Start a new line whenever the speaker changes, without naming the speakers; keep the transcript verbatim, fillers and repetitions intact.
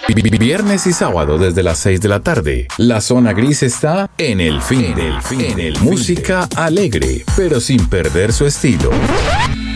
Viernes y sábado desde las seis de la tarde. La zona gris está en el fin del fin. En el música alegre, pero sin perder su estilo.